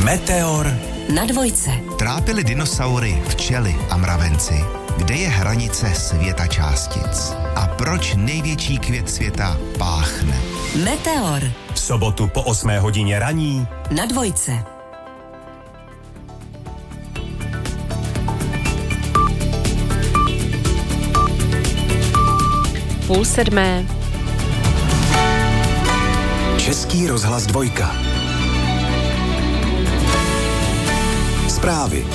Meteor na dvojce. Trápily dinosaury, včely a mravenci. Kde je hranice světa částic? A proč největší květ světa páchne? Meteor. V sobotu po 8 hodině raní Na dvojce. Půl sedmé. Český rozhlas 2. Zprávy.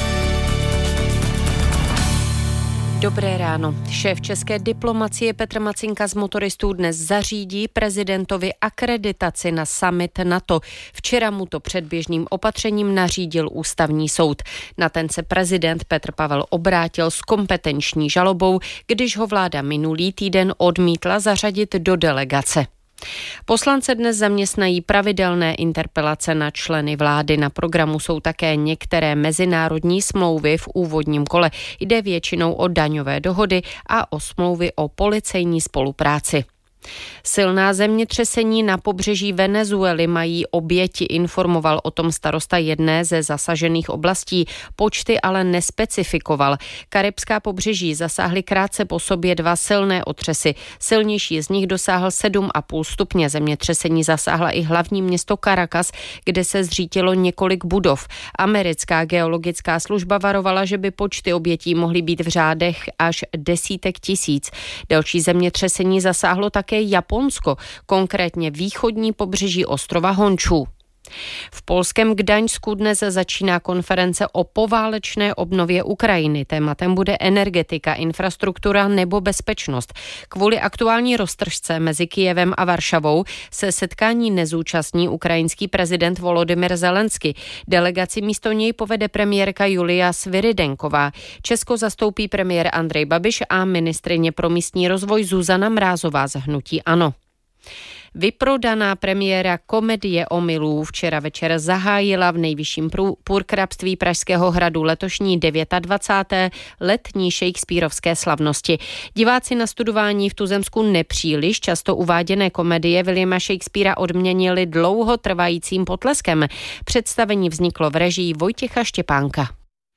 Dobré ráno. Šéf české diplomacie Petr Macinka z motoristů dnes zařídí prezidentovi akreditaci na summit NATO. Včera mu to předběžným opatřením nařídil ústavní soud. Na ten se prezident Petr Pavel obrátil s kompetenční žalobou, když ho vláda minulý týden odmítla zařadit do delegace. Poslance dnes zaměstnají pravidelné interpelace na členy vlády. Na programu jsou také některé mezinárodní smlouvy v úvodním kole. Jde většinou o daňové dohody a o smlouvy o policejní spolupráci. Silná zemětřesení na pobřeží Venezuely mají oběti, informoval o tom starosta jedné ze zasažených oblastí. Počty ale nespecifikoval. Karibská pobřeží zasáhly krátce po sobě 2 silné otřesy. Silnější z nich dosáhl 7,5 stupně. Zemětřesení zasáhla i hlavní město Caracas, kde se zřítilo několik budov. Americká geologická služba varovala, že by počty obětí mohly být v řádech až desítek tisíc. Další zemětřesení zasáhlo také Japonsko, konkrétně východní pobřeží ostrova Honšú. V polském Gdaňsku dnes začíná konference o poválečné obnově Ukrajiny. Tématem bude energetika, infrastruktura nebo bezpečnost. Kvůli aktuální roztržce mezi Kyjevem a Varšavou se setkání nezúčastní ukrajinský prezident Volodymyr Zelensky. Delegaci místo něj povede premiérka Julia Sviridenková. Česko zastoupí premiér Andrej Babiš a ministryně pro místní rozvoj Zuzana Mrázová z hnutí ANO. Vyprodaná premiéra Komedie omylů včera večer zahájila v nejvyšším purkrabství Pražského hradu letošní 29. letní shakespearovské slavnosti. Diváci na studování v tuzemsku nepříliš často uváděné komedie Williama Shakespearea odměnili dlouhotrvajícím potleskem. Představení vzniklo v režii Vojtěcha Štěpánka.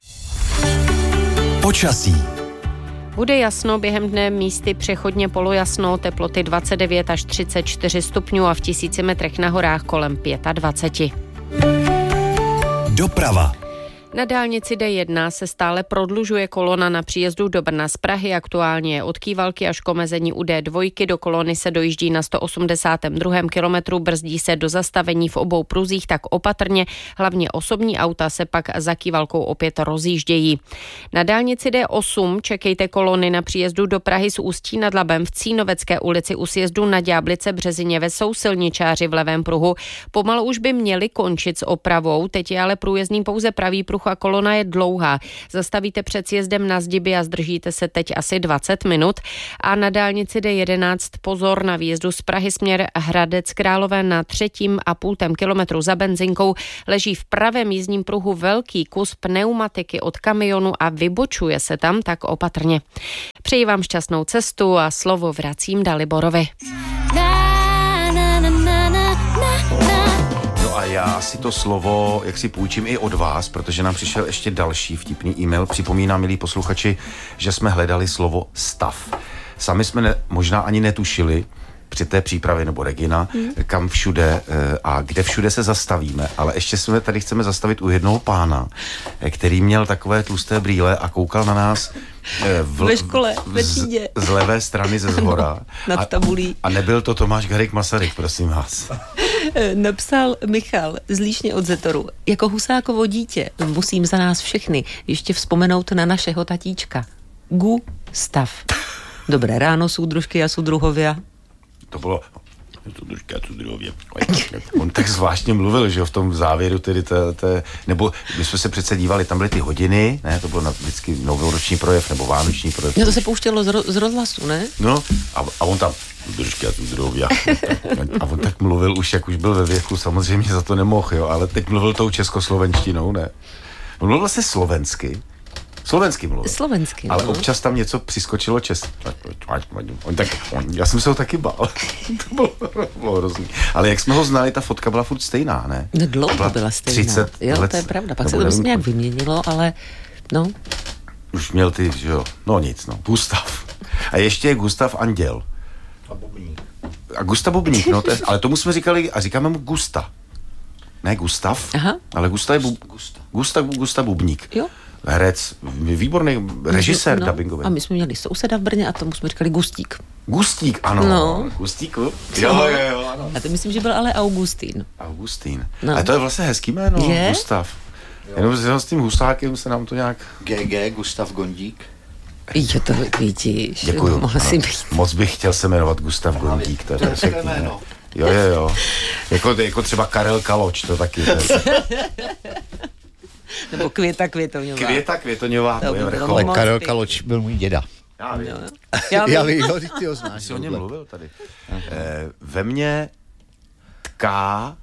Počasí. Bude jasno, během dne místy přechodně polojasno, teploty 29 až 34 stupňů a v 1000 metrech na horách kolem 25. Doprava. Na dálnici D1 se stále prodlužuje kolona na příjezdu do Brna z Prahy. Aktuálně je od Kývalky až k omezení u D2. Do kolony se dojíždí na 182. kilometru, brzdí se do zastavení v obou pruzích tak opatrně. Hlavně osobní auta se pak za Kývalkou opět rozjíždějí. Na dálnici D8 čekejte kolony na příjezdu do Prahy z Ústí nad Labem v Cínovecké ulici u sjezdu na Ďáblice Březiněve jsou silničáři v levém pruhu. Pomalu už by měli končit s opravou, teď je ale průjezdný pouze pravý pruh a kolona je dlouhá. Zastavíte před sjezdem na Zdiby a zdržíte se teď asi 20 minut. A na dálnici D11 pozor na výjezdu z Prahy směr Hradec Králové na 3,5 kilometru za benzinkou leží v pravém jízdním pruhu velký kus pneumatiky od kamionu a vybočuje se tam, tak opatrně. Přeji vám šťastnou cestu a slovo vracím Daliborovi. A já si to slovo, jak si půjčím i od vás, protože nám přišel ještě další vtipný e-mail. Připomínám, milí posluchači, že jsme hledali slovo stav. Sami jsme možná ani netušili při té přípravě, nebo Regina, kam všude a kde všude se zastavíme. Ale ještě jsme tady chceme zastavit u jednoho pána, který měl takové tlusté brýle a koukal na nás ve škole, ve třídě. Z levé strany ze zhora. Nad tabulí. A nebyl to Tomáš Garrigue Masaryk, prosím vás. Napsal Michal z Líšně od Zetoru. Jako Husákovo dítě musím za nás všechny ještě vzpomenout na našeho tatíčka. Gustav. Dobré ráno, soudružky a soudruhovia. To bylo... On tak zvláštně mluvil, že v tom závěru tedy nebo my jsme se přece dívali, tam byly ty hodiny, ne, to bylo vždycky novoroční projev nebo vánoční projev. No to se pouštělo z rozhlasu, ne? No a on tam a on tak mluvil už, jak už byl ve věku, samozřejmě za to nemohl, jo, ale teď mluvil tou českoslovenštinou, ne? On mluvil vlastně slovensky, Slovensky mluvil. Slovensky, Ale no. občas tam něco přiskočilo já jsem se ho taky bál. To bylo hrozný. Ale jak jsme ho znali, ta fotka byla furt stejná, ne? No dlouho byla stejná. 30 jo, let, to je pravda. Pak se nebo to nevím, nějak vyměnilo, ale no. už měl ty, že jo, no nic, no, Gustav. A ještě je Gustav Anděl. A Gusta Bubník, no, ale tomu jsme říkali, a říkáme mu Gusta. Ne Gustav, Aha. ale Gusta je Gusta Bubník. Jo. Herec, výborný režisér dubbingový. A my jsme měli souseda v Brně a tomu jsme říkali Gustík. Gustík, ano. No. Gustíku? Jo, ano. A to myslím, že byl ale Augustín. Augustín. No. Ale to je vlastně hezký jméno, Je? Gustav. Jenom s tím Husákem se nám to nějak... GG, Gustav Gondík. Jo, to vidíš. Děkuju. Mohl si být. Moc bych chtěl se jmenovat Gustav Gondík, to je perfektní jméno. Jo. Jako třeba Karel Kaloč, to taky. Nebo Květa Květoňová. Květa Květoňová, to je vrchol. Ale moc Karel pěkný. Kaloč byl můj děda. Já vím. Jo, ty ho znáš. Jsi o něm mluvil tady. Ve mně tká,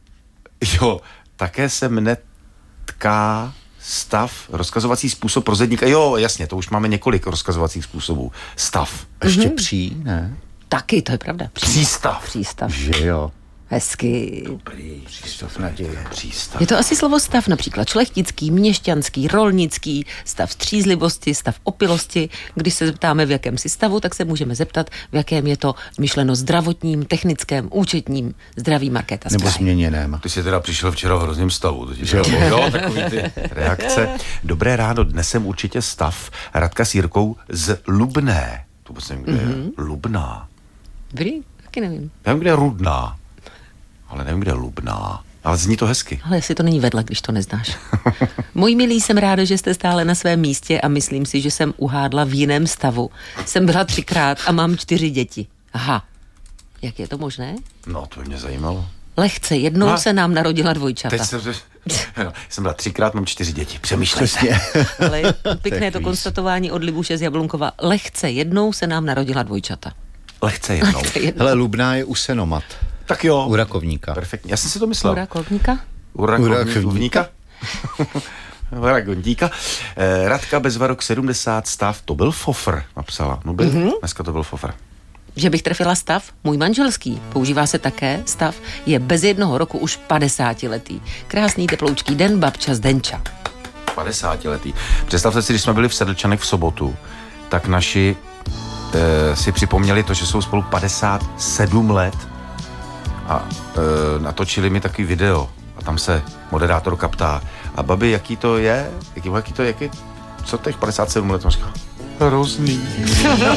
také se mne tká stav, rozkazovací způsob pro zedníka. Jo, jasně, to už máme několik rozkazovacích způsobů. Stav. Ještě pří, ne? Taky, to je pravda. Přístav. Přístav. Že jo. Hezky. Přístav naděje. Přístav. Je to asi slovo stav, například šlechtický, měšťanský, rolnický, stav střízlivosti, stav opilosti. Když se zeptáme, v jakém si stavu, tak se můžeme zeptat, v jakém je to myšleno zdravotním, technickém, účetním. Zdraví Markéta z Nebo Prahy. změněném. Ty jsi teda přišel včera v hrozném stavu. Jo, takový ty reakce. Dobré ráno, dnes jsem určitě stav. Radka s Jirkou z Lubné. To vůbec nevím, kde je. Lubná. Dobrý? Taky nevím. Nevím, kde je Rudná. Ale nevím, kde je Lubná. Ale zní to hezky. Ale jestli to není vedle, když to neznáš. Můj milý, jsem ráda, že jste stále na svém místě a myslím si, že jsem uhádla v jiném stavu. Jsem byla 3krát a mám 4 děti. Aha. Jak je to možné? No, to by mě zajímalo. Lehce, jednou se nám narodila dvojčata. Teď jsem byla 3krát, mám 4 děti. Přemýšlejte. Ale pěkné to kvíz. konstatování od Libuše z Jablunkova. Lehce, jednou se nám narodila dvojčata. Lehce jednou. Hele, Lubná je u Senomat. Tak jo. U Rakovníka. Perfektně. Já jsem si to myslel. Ura Kolníka? U rakovníka. Gondíka. Radka Bezvarok 70 stav, to byl fofr, napsala. No byl, dneska to byl fofr. Že bych trefila stav? Můj manželský. Používá se také stav. Je bez 1 roku už 50 letý. Krásný teploučký den, babča z Denča. 50 letý. Představte si, když jsme byli v Sedlčanech v sobotu, tak naši si připomněli to, že jsou spolu 57 let a natočili mi takový video a tam se moderátorka ptá, a babi, jaký to je? Co těch 57 let? On říká, hrozný.